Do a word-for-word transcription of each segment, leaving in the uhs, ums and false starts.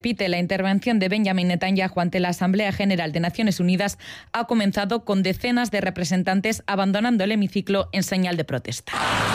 Pite, la intervención de Benjamin Netanyahu ante la Asamblea General de Naciones Unidas ha comenzado con decenas de representantes abandonando el hemiciclo en señal de protesta.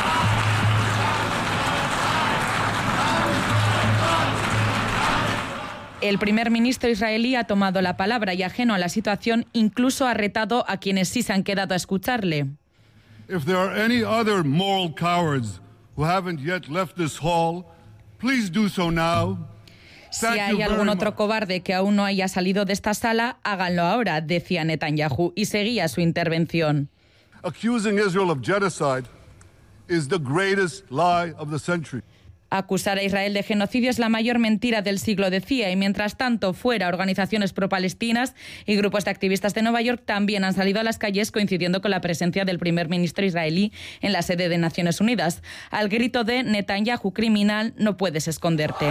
El primer ministro israelí ha tomado la palabra y, ajeno a la situación, incluso ha retado a quienes sí se han quedado a escucharle. If there are any other moral cowards who haven't yet left this hall, please do so now. Si hay algún otro cobarde que aún no haya salido de esta sala, háganlo ahora, decía Netanyahu, y seguía su intervención. Accusing Israel of genocide is the greatest lie of the century. Acusar a Israel de genocidio es la mayor mentira del siglo, decía, y mientras tanto, fuera, organizaciones pro-palestinas y grupos de activistas de Nueva York también han salido a las calles coincidiendo con la presencia del primer ministro israelí en la sede de Naciones Unidas. Al grito de Netanyahu criminal, no puedes esconderte.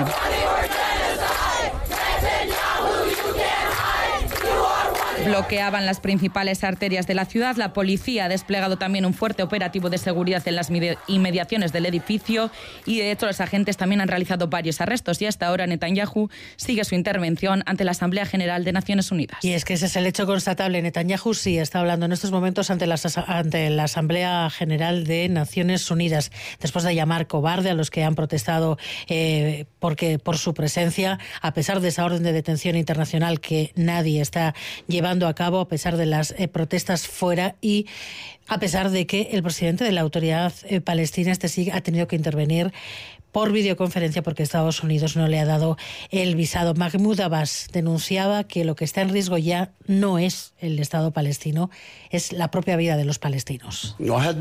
Bloqueaban las principales arterias de la ciudad. La policía ha desplegado también un fuerte operativo de seguridad en las inmediaciones del edificio y, de hecho, los agentes también han realizado varios arrestos y hasta ahora Netanyahu sigue su intervención ante la Asamblea General de Naciones Unidas. Y es que ese es el hecho constatable. Netanyahu sí está hablando en estos momentos ante la, ante la Asamblea General de Naciones Unidas, después de llamar cobarde a los que han protestado eh, porque por su presencia, a pesar de esa orden de detención internacional que nadie está llevando a cabo, a pesar de las eh, protestas fuera y a pesar de que el presidente de la autoridad eh, palestina este sí ha tenido que intervenir por videoconferencia porque Estados Unidos no le ha dado el visado. Mahmoud Abbas denunciaba que lo que está en riesgo ya no es el Estado palestino, es la propia vida de los palestinos.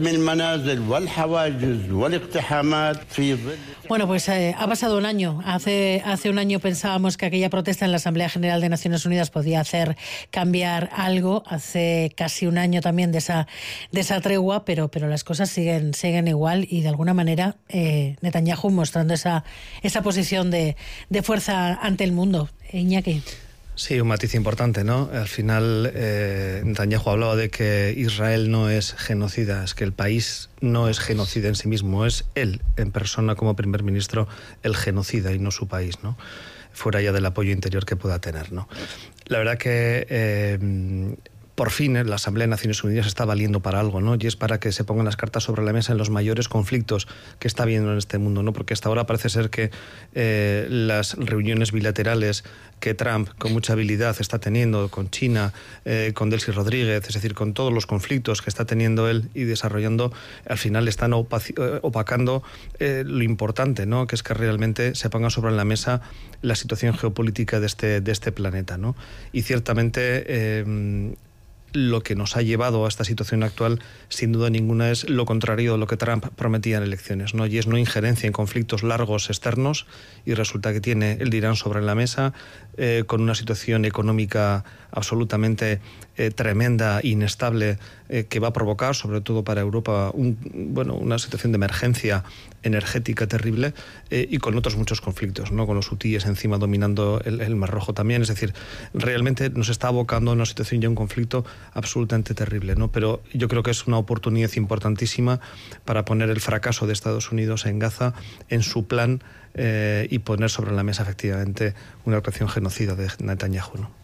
Bueno, pues eh, ha pasado un año. Hace, hace un año pensábamos que aquella protesta en la Asamblea General de Naciones Unidas podía hacer cambiar algo. Hace casi un año también de esa, de esa tregua, pero, pero las cosas siguen, siguen igual y de alguna manera eh, Netanyahu mostrando esa, esa posición de, de fuerza ante el mundo. Iñaki. Sí, un matiz importante, ¿no? Al final, eh, Netanyahu hablaba de que Israel no es genocida, es que el país no es genocida en sí mismo, es él, en persona, como primer ministro, el genocida y no su país, ¿no? Fuera ya del apoyo interior que pueda tener, ¿no? La verdad que eh, por fin eh, la Asamblea de Naciones Unidas está valiendo para algo, ¿no? Y es para que se pongan las cartas sobre la mesa en los mayores conflictos que está habiendo en este mundo, ¿no? Porque hasta ahora parece ser que eh, las reuniones bilaterales que Trump con mucha habilidad está teniendo con China, eh, con Delcy Rodríguez, es decir, con todos los conflictos que está teniendo él y desarrollando, al final están opac- opacando eh, lo importante, ¿no? Que es que realmente se ponga sobre la mesa la situación geopolítica de este, de este planeta, ¿no? Y ciertamente eh, lo que nos ha llevado a esta situación actual, sin duda ninguna, es lo contrario a lo que Trump prometía en elecciones, ¿no? Y es no injerencia en conflictos largos externos, y resulta que tiene el Irán sobre la mesa, eh, con una situación económica absolutamente eh, tremenda, inestable, eh, que va a provocar, sobre todo para Europa, un, bueno, una situación de emergencia energética terrible, eh, y con otros muchos conflictos, ¿no? Con los hutíes encima dominando el, el Mar Rojo también. Es decir, realmente nos está abocando a una situación y a un conflicto absolutamente terrible, ¿no? Pero yo creo que es una oportunidad importantísima para poner el fracaso de Estados Unidos en Gaza en su plan eh, y poner sobre la mesa efectivamente una actuación genocida de Netanyahu, ¿no?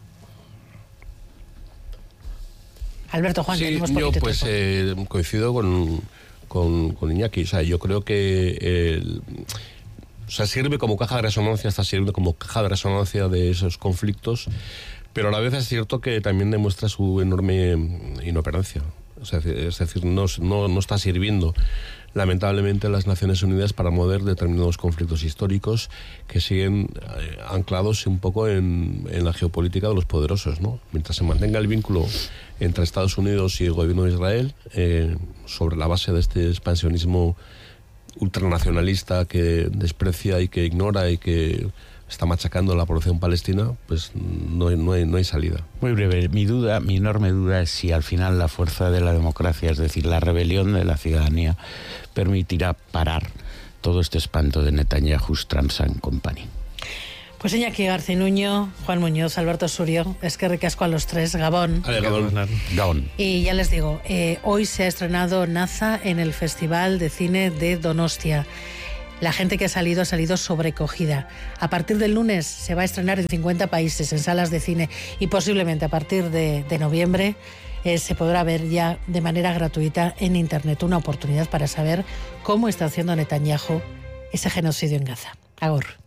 Alberto, Juan, sí, yo pues eh, coincido con, con, con Iñaki. O sea, yo creo que el, o sea, sirve como caja de resonancia, está sirviendo como caja de resonancia de esos conflictos, pero a la vez es cierto que también demuestra su enorme inoperancia. O sea, es decir, no, no, no está sirviendo lamentablemente las Naciones Unidas para mover determinados conflictos históricos que siguen eh, anclados un poco en, en la geopolítica de los poderosos, ¿no? Mientras se mantenga el vínculo entre Estados Unidos y el gobierno de Israel, eh, sobre la base de este expansionismo ultranacionalista que desprecia y que ignora y que está machacando a la población palestina, pues no hay, no hay, no hay salida. Muy breve, mi duda, mi enorme duda es si al final la fuerza de la democracia, es decir, la rebelión de la ciudadanía, permitirá parar todo este espanto de Netanyahu's Trumps and Company. Pues Iñaki Garcinuño, Juan Muñoz, Alberto Surio, es que ricasco a los tres, Gabón. Ale, Gabón. Gabón. Y ya les digo, eh, hoy se ha estrenado Naza en el Festival de Cine de Donostia. La gente que ha salido ha salido sobrecogida. A partir del lunes se va a estrenar en cincuenta países, en salas de cine, y posiblemente a partir de, de noviembre eh, se podrá ver ya de manera gratuita en Internet. Una oportunidad para saber cómo está haciendo Netanyahu ese genocidio en Gaza. Agur.